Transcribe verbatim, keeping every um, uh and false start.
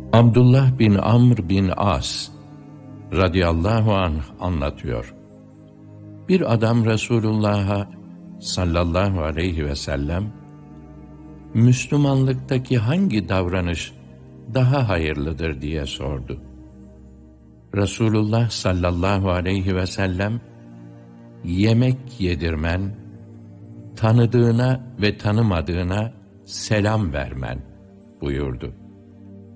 Abdullah bin Amr bin As radıyallahu anh anlatıyor. Bir adam Resulullah'a sallallahu aleyhi ve sellem, Müslümanlıktaki hangi davranış daha hayırlıdır diye sordu. Resulullah sallallahu aleyhi ve sellem, yemek yedirmen, tanıdığına ve tanımadığına selam vermen buyurdu.